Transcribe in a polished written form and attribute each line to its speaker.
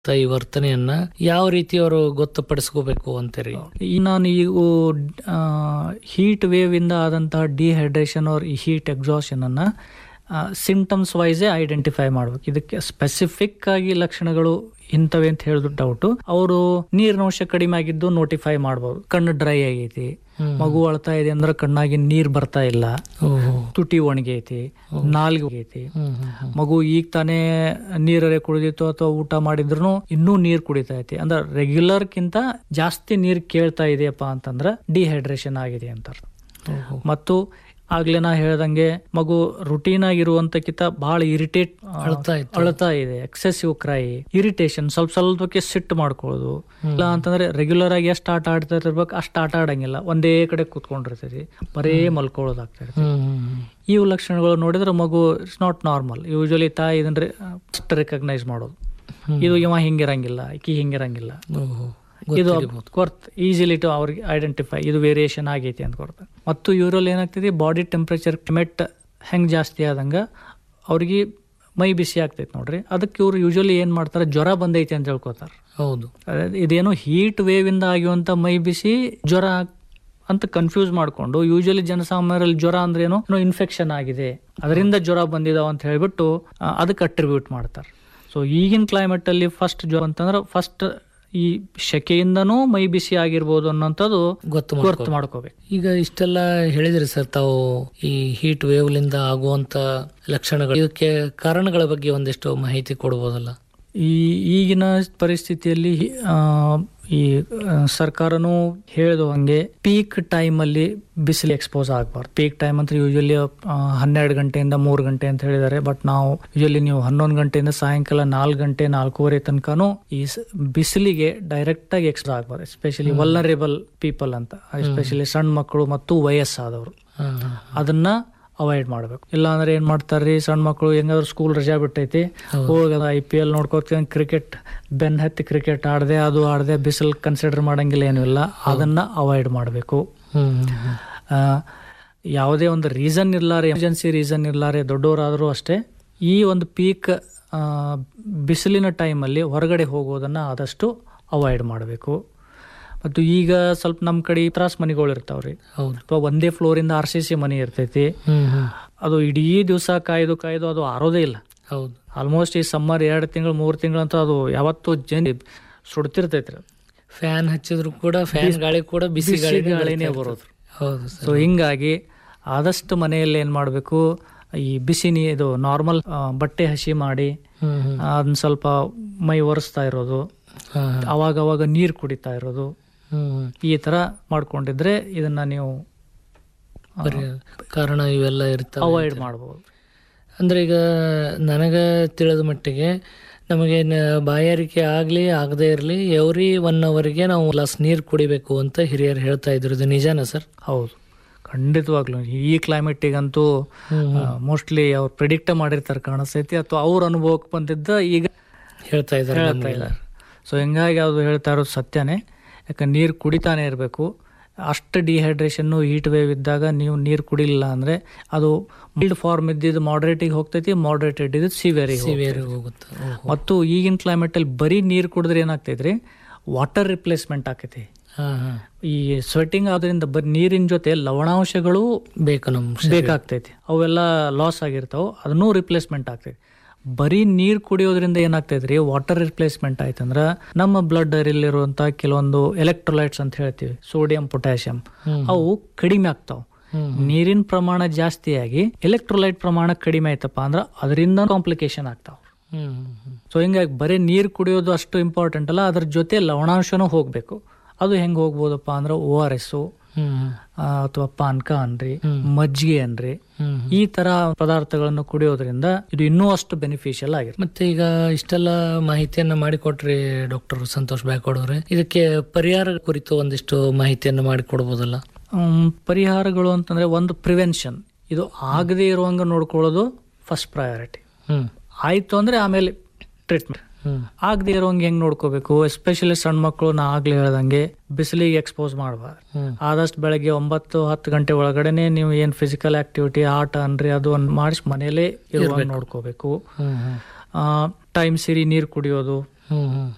Speaker 1: ಈ ವರ್ತನೆಯನ್ನ ಯಾವ ರೀತಿ ಅವರು ಗೊತ್ತುಪಡಿಸ್ಕೋಬೇಕು ಅಂತೀರಿ?
Speaker 2: ನಾನು ಈಗ ಹೀಟ್ ವೇವ್ ಇಂದ ಆದಂತಹ ಡಿಹೈಡ್ರೇಷನ್ ಆರ್ ಹೀಟ್ ಎಕ್ಸಾಷನ್ ಅನ್ನ ಸಿಂಟಮ್ಸ್ ವೈಸೇ ಐಡೆಂಟಿಫೈ ಮಾಡ್ಬೇಕು. ಇದಕ್ಕೆ ಸ್ಪೆಸಿಫಿಕ್ ಆಗಿ ಲಕ್ಷಣಗಳು ಇಂಥವೆ ಅಂತ ಹೇಳಿದ್ರು ಡೌಟ್. ಅವರು ನೀರಿನಂಶ ಕಡಿಮೆ ಆಗಿದ್ದು ನೋಟಿಫೈ ಮಾಡಬಹುದು. ಕಣ್ಣು ಡ್ರೈ ಆಗೈತಿ, ಮಗು ಅಳ್ತಾ ಇದೆ ಅಂದ್ರೆ ಕಣ್ಣಾಗಿ ನೀರ್ ಬರ್ತಾ ಇಲ್ಲ, ತುಟಿ ಒಣಗೈತಿ, ನಾಲ್ಗೆ ಹೋಗೈತಿ, ಮಗು ಈಗ ತಾನೇ ನೀರರೆ ಕುಡಿದಿತ್ತು ಅಥವಾ ಊಟ ಮಾಡಿದ್ರು ಇನ್ನೂ ನೀರ್ ಕುಡಿತಾ ಐತಿ ಅಂದ್ರೆ ರೆಗ್ಯುಲರ್ ಕಿಂತ ಜಾಸ್ತಿ ನೀರ್ ಕೇಳ್ತಾ ಇದೆಯಪ್ಪ ಅಂತಂದ್ರೆ ಡಿಹೈಡ್ರೇಷನ್ ಆಗಿದೆ ಅಂತ. ಮತ್ತು ಆಗ್ಲೇ ನಾ ಹೇಳ್ದಂಗೆ ಮಗು ರುಟೀನ್ ಆಗಿರುವಂತಕ್ಕಿಂತ ಬಹಳ ಇರಿಟೇಟ್ ಅಳ್ತಾ ಇದೆ, ಎಕ್ಸೆಸಿವ್ ಕ್ರೈ, ಇರಿಟೇಷನ್, ಸ್ವಲ್ಪಕ್ಕೆ ಸಿಟ್ಟು ಮಾಡ್ಕೊಳ್ಳೋದು. ಇಲ್ಲ ಅಂತಂದ್ರೆ ರೆಗ್ಯುಲರ್ ಆಗಿ ಎಷ್ಟು ಆಟ ಆಡ್ತಾ ಇರ್ಬೇಕು ಅಷ್ಟು ಆಟ ಆಡಂಗಿಲ್ಲ, ಒಂದೇ ಕಡೆ ಕೂತ್ಕೊಂಡಿರ್ತೈತಿ, ಬರೇ ಮಲ್ಕೊಳ್ಳೋದಾಗ್ತಾ ಇರ್ತೈತಿ. ಇವು ಲಕ್ಷಣಗಳು ನೋಡಿದ್ರೆ ಮಗು ಇಟ್ಸ್ ನಾಟ್ ನಾರ್ಮಲ್. ಯೂಶಲಿ ತಾಯಿ ಇದನ್ನ ಫಸ್ಟ್ ರೆಕಗ್ನೈಸ್ ಮಾಡೋದು, ಇದು ಇವ ಹಿಂಗಿರಂಗಿಲ್ಲ, ಈಕಿ ಹಿಂಗಿರಂಗಿಲ್ಲ, ಇದು ಈಸಿಲಿ ಟು ಅವ್ರಿಗೆ ಐಡೆಂಟಿಫೈ ಇದು ವೇರಿಯೇಷನ್ ಆಗೈತಿ ಅಂತ ಕೊಡ್ತಾರೆ. ಮತ್ತು ಇವರಲ್ಲಿ ಏನಾಗ್ತೈತಿ, ಬಾಡಿ ಟೆಂಪ್ರೇಚರ್ ಕ್ಲೈಮೇಟ್ ಹೆಂಗ್ ಜಾಸ್ತಿ ಆದಂಗ ಅವ್ರಿಗೆ ಮೈ ಬಿಸಿ ಆಗ್ತೈತಿ ನೋಡ್ರಿ. ಅದಕ್ಕೆ ಇವ್ರು ಯೂಶಲಿ ಏನ್ ಮಾಡ್ತಾರೆ, ಜ್ವರ ಬಂದೈತಿ ಅಂತ ಹೇಳ್ಕೊತಾರೆ.
Speaker 1: ಹೌದು,
Speaker 2: ಇದೇನೋ ಹೀಟ್ ವೇವ್ ಇಂದ ಆಗಿರುವಂತ ಮೈ ಬಿಸಿ ಜ್ವರ ಅಂತ ಕನ್ಫ್ಯೂಸ್ ಮಾಡ್ಕೊಂಡು ಯೂಶಲಿ ಜನಸಾಮಾನ್ಯರಲ್ಲಿ ಜ್ವರ ಅಂದ್ರೆ ಏನೋ ಇನ್ಫೆಕ್ಷನ್ ಆಗಿದೆ ಅದರಿಂದ ಜ್ವರ ಬಂದಿದಾವ ಅಂತ ಹೇಳ್ಬಿಟ್ಟು ಅದಕ್ಕೆ ಅಟ್ರಿಬ್ಯೂಟ್ ಮಾಡ್ತಾರೆ. ಸೊ ಈಗಿನ ಕ್ಲೈಮೇಟ್ ಅಲ್ಲಿ ಫಸ್ಟ್ ಜ್ವರ ಅಂತಂದ್ರೆ ಫಸ್ಟ್ ಈ ಶೆಕೆಯಿಂದನೂ ಮೈ ಬಿಸಿ ಆಗಿರ್ಬೋದು ಅನ್ನೋಂಥದ್ದು ಗೊತ್ತು ಮಾಡ್ಕೋಬೇಕು.
Speaker 1: ಈಗ ಇಷ್ಟೆಲ್ಲ ಹೇಳಿದ್ರಿ ಸರ್ ತಾವು, ಈ ಹೀಟ್ ವೇವ್ಲಿಂದ ಆಗುವಂತ ಲಕ್ಷಣಗಳು, ಇದಕ್ಕೆ ಕಾರಣಗಳ ಬಗ್ಗೆ ಒಂದಿಷ್ಟು ಮಾಹಿತಿ ಕೊಡ್ಬೋದಲ್ಲ?
Speaker 2: ಈಗಿನ ಪರಿಸ್ಥಿತಿಯಲ್ಲಿ ಈ ಸರ್ಕಾರನೂ ಹೇಳಿದ ಹಂಗೆ ಪೀಕ್ ಟೈಮ್ ಅಲ್ಲಿ ಬಿಸಿಲು ಎಕ್ಸ್ಪೋಸ್ ಆಗಬಾರ್ದು. ಪೀಕ್ ಟೈಮ್ ಅಂತ ಯೂಶಲಿ 12 ಗಂಟೆಯಿಂದ 3 ಗಂಟೆ ಅಂತ ಹೇಳಿದ್ದಾರೆ. ಬಟ್ ನಾವು ಯೂಶಲಿ ನೀವು 11 ಗಂಟೆಯಿಂದ ಸಾಯಂಕಾಲ 4 ಗಂಟೆ 4:15 ತನಕನೂ ಈ ಬಿಸಿಲಿಗೆ ಡೈರೆಕ್ಟ್ ಆಗಿ ಎಕ್ಸ್ಪೋಸ್ ಆಗಬಾರ್ದು. ಎಸ್ಪೆಷಲಿ ವಲ್ನರೇಬಲ್ ಪೀಪಲ್ ಅಂತ, ಎಸ್ಪೆಷಲಿ ಸಣ್ಣ ಮಕ್ಕಳು ಮತ್ತು ವಯಸ್ಸಾದವರು ಅದನ್ನ ಅವಾಯ್ಡ್ ಮಾಡ್ಬೇಕು. ಇಲ್ಲ ಅಂದ್ರೆ ಏನ್ ಮಾಡ್ತಾರ್ರಿ, ಸಣ್ಣ ಮಕ್ಕಳು ಹೆಂಗಾದ್ರು ಸ್ಕೂಲ್ ರಜಾ ಬಿಟ್ಟೈತಿ, ಹೋಗ IPL ನೋಡ್ಕೋತೀನಿ, ಕ್ರಿಕೆಟ್ ಬೆನ್ ಹತ್ತಿ ಕ್ರಿಕೆಟ್ ಆಡದೆ ಬಿಸಿಲು ಕನ್ಸಿಡರ್ ಮಾಡಂಗಿಲ್ಲ, ಏನೂ ಇಲ್ಲ, ಅದನ್ನ ಅವಾಯ್ಡ್ ಮಾಡಬೇಕು. ಯಾವುದೇ ಒಂದು ರೀಸನ್ ಇರ್ಲಾರೆ, ಎಮರ್ಜೆನ್ಸಿ ರೀಸನ್ ಇರ್ಲಾರೆ ದೊಡ್ಡವರಾದ್ರೂ ಅಷ್ಟೇ ಈ ಒಂದು ಪೀಕ್ ಬಿಸಿಲಿನ ಟೈಮಲ್ಲಿ ಹೊರಗಡೆ ಹೋಗೋದನ್ನ ಆದಷ್ಟು ಅವಾಯ್ಡ್ ಮಾಡಬೇಕು. ಮತ್ತು ಈಗ ಸ್ವಲ್ಪ ನಮ್ ಕಡೆ ತ್ರಾಸ್ ಮನೆಗಳು ಇರ್ತಾವ್ರಿ, ಅಥವಾ ಒಂದೇ ಫ್ಲೋರ್ ಇಂದ RCC ಮನೆ ಇರ್ತೈತಿ, ಅದು ಇಡೀ ದಿವಸ ಕಾಯ್ದು ಅದು ಆರೋದೇ ಇಲ್ಲ.
Speaker 1: ಹೌದು,
Speaker 2: ಆಲ್ಮೋಸ್ಟ್ ಈ ಸಮ್ಮರ್ 2 ತಿಂಗಳು 3 ತಿಂಗಳು ಅಂತ ಅದು ಯಾವತ್ತೂ ಸುಡ್ತಿರ್ತೈತ್ರಿ.
Speaker 1: ಫ್ಯಾನ್ ಹಚ್ಚಿದ್ರು ಕೂಡ ಫ್ಯಾನ್ ಗಾಳಿ ಕೂಡ ಬಿಸಿ
Speaker 2: ಗಾಳಿನೇ ಬರೋದು.
Speaker 1: ಹೌದು.
Speaker 2: ಸೊ ಹಿಂಗಾಗಿ ಆದಷ್ಟು ಮನೆಯಲ್ಲಿ ಏನ್ ಮಾಡ್ಬೇಕು, ಈ ಬಿಸಿ ಇದು ನಾರ್ಮಲ್ ಬಟ್ಟೆ ಹಸಿ ಮಾಡಿ ಅದನ್ನ ಸ್ವಲ್ಪ ಮೈ ಒರೆಸ್ತಾ ಇರೋದು, ಅವಾಗ ನೀರು ಕುಡಿತಾ ಇರೋದು, ಈ ತರ ಮಾಡ್ಕೊಂಡಿದ್ರೆ ಇದನ್ನ ನೀವು
Speaker 1: ಕಾರಣ ಇವೆಲ್ಲ ಇರ್ತಾವೆ
Speaker 2: ಅವಾಯ್ಡ್ ಮಾಡಬಹುದು.
Speaker 1: ಅಂದ್ರೆ ಈಗ ನನಗ ತಿಳಿದ ಮಟ್ಟಿಗೆ ನಮಗೆ ಬಾಯಾರಿಕೆ ಆಗ್ಲಿ ಆಗದೆ ಇರಲಿ ಎವ್ರಿ 1 ಅವರ್ಗೆ ನಾವು ಗ್ಲಾಸ್ ನೀರು ಕುಡಿಬೇಕು ಅಂತ ಹಿರಿಯರು ಹೇಳ್ತಾ ಇದ್ರು. ಇದು ನಿಜಾನ ಸರ್?
Speaker 2: ಹೌದು, ಖಂಡಿತವಾಗ್ಲೂ. ಈ ಕ್ಲೈಮೇಟಿಗಂತೂ ಮೋಸ್ಟ್ಲಿ ಅವ್ರು ಪ್ರಿಡಿಕ್ಟ್ ಮಾಡಿರ್ತಾರೆ ಕಾಣಿಸ್ತೈತಿ, ಅಥವಾ ಅವ್ರ ಅನುಭವಕ್ಕೆ ಬಂದಿದ್ದ ಈಗ
Speaker 1: ಹೇಳ್ತಾ ಇದ್ದಾರೆ.
Speaker 2: ಸೊ ಹಿಂಗಾಗಿ ಅದು ಹೇಳ್ತಾ ಇರೋದು ಸತ್ಯನೇ. ಯಾಕಂದ್ರೆ ನೀರು ಕುಡಿತಾನೆ ಇರಬೇಕು. ಅಷ್ಟು ಡಿಹೈಡ್ರೇಷನ್ ಹೀಟ್ ವೇವ್ ಇದ್ದಾಗ ನೀವು ನೀರು ಕುಡಿಲಿಲ್ಲ ಅಂದ್ರೆ ಅದು ಮೈಲ್ಡ್ ಫಾರ್ಮ್ ಇದ್ದಿದ್ದು ಮಾಡರೇಟಿಗೆ ಹೋಗ್ತೈತಿ, ಮಾಡರೇಟೆಡ್ ಇದ್ದು ಸಿವಿಯರ್
Speaker 1: ಹೋಗುತ್ತೆ.
Speaker 2: ಮತ್ತು ಈಗಿನ ಕ್ಲೈಮೇಟ್ ಅಲ್ಲಿ ಬರೀ ನೀರು ಕುಡಿದ್ರೆ ಏನಾಗ್ತೈತ್ರಿ, ವಾಟರ್ ರಿಪ್ಲೇಸ್ಮೆಂಟ್ ಆಕೈತಿ. ಈ ಸ್ವೆಟಿಂಗ್ ಆದ್ರಿಂದ ಬರೀ ನೀರಿನ ಜೊತೆ ಲವಣಾಂಶಗಳು ಬೇಕಾಗ್ತೈತಿ, ಅವೆಲ್ಲ ಲಾಸ್ ಆಗಿರ್ತಾವ, ಅದನ್ನೂ ರಿಪ್ಲೇಸ್ಮೆಂಟ್ ಆಗ್ತೈತಿ. ಬರೀ ನೀರ್ ಕುಡಿಯೋದ್ರಿಂದ ಏನಾಗ್ತೈತ್ರಿ, ವಾಟರ್ ರಿಪ್ಲೇಸ್ಮೆಂಟ್ ಆಯ್ತಂದ್ರ ನಮ್ಮ ಬ್ಲಡ್ ಇರುವಂತ ಕೆಲವೊಂದು ಎಲೆಕ್ಟ್ರೋಲೈಟ್ಸ್ ಅಂತ ಹೇಳ್ತೀವಿ, ಸೋಡಿಯಂ ಪೊಟ್ಯಾಷಿಯಂ, ಅವು ಕಡಿಮೆ ಆಗ್ತಾವ. ನೀರಿನ ಪ್ರಮಾಣ ಜಾಸ್ತಿಯಾಗಿ ಎಲೆಕ್ಟ್ರೋಲೈಟ್ ಪ್ರಮಾಣ ಕಡಿಮೆ ಆಯ್ತಪ್ಪ ಅಂದ್ರ ಅದರಿಂದ ಕಾಂಪ್ಲಿಕೇಶನ್ ಆಗ್ತಾವ. ಸೊ ಹಿಂಗಾಗಿ ಬರೀ ನೀರ್ ಕುಡಿಯೋದು ಅಷ್ಟು ಇಂಪಾರ್ಟೆಂಟ್ ಅಲ್ಲ, ಅದ್ರ ಜೊತೆ ಲವಣಾಂಶನೂ ಹೋಗ್ಬೇಕು. ಅದು ಹೆಂಗ್ ಹೋಗ್ಬೋದಪ್ಪ ಅಂದ್ರ ORS ಅಥವಾ ಪಾನಕ ಅನ್ರಿ, ಮಜ್ಜಿಗೆ ಅನ್ರಿ, ಈ ತರ ಪದಾರ್ಥಗಳನ್ನು ಕುಡಿಯೋದ್ರಿಂದ ಇದು ಇನ್ನೂ ಅಷ್ಟು ಬೆನಿಫಿಷಿಯಲ್ ಆಗಿದೆ.
Speaker 1: ಮತ್ತೆ ಈಗ ಇಷ್ಟೆಲ್ಲ ಮಾಹಿತಿಯನ್ನ ಮಾಡಿಕೊಟ್ರಿ ಡಾಕ್ಟರ್ ಸಂತೋಷ್ ಬ್ಯಾಕ್ವಾಡ್ ಅವರೇ, ಇದಕ್ಕೆ ಪರಿಹಾರ ಕುರಿತು ಒಂದಿಷ್ಟು ಮಾಹಿತಿಯನ್ನ ಮಾಡಿಕೊಡ್ಬೋದಲ್ಲ?
Speaker 2: ಪರಿಹಾರಗಳು ಅಂತಂದ್ರೆ ಒಂದು ಪ್ರಿವೆನ್ಷನ್, ಇದು ಆಗದೆ ಇರುವಂಗ ನೋಡ್ಕೊಳ್ಳೋದು ಫಸ್ಟ್ ಪ್ರಯಾರಿಟಿ. ಆಯ್ತು ಅಂದ್ರೆ ಆಮೇಲೆ ಟ್ರೀಟ್ಮೆಂಟ್. ಆಗದೆ ಇರೋಂಗೆ ಹೆಂಗ್ ನೋಡ್ಕೋಬೇಕು, ಎಸ್ಪೆಷಲಿ ಸಣ್ಣ ಮಕ್ಕಳು ನಾ ಆಗ್ಲೇ ಹೇಳ್ದಂಗೆ ಬಿಸಿಲಿಗೆ ಎಕ್ಸ್ಪೋಸ್ ಮಾಡಬಾರ್ದು. ಆದಷ್ಟು ಬೆಳಗ್ಗೆ 9-10 ಗಂಟೆ ಒಳಗಡೆನೆ ನೀವು ಏನ್ ಫಿಸಿಕಲ್ ಆಕ್ಟಿವಿಟಿ ಆಟ ಅನ್ರಿ ಅದು ಮಾಡಿಸಿ ಮನೇಲೆ ಇರುವಾಗ ನೋಡ್ಕೋಬೇಕು. ಟೈಮ್ ಸರಿ ನೀರು ಕುಡಿಯೋದು,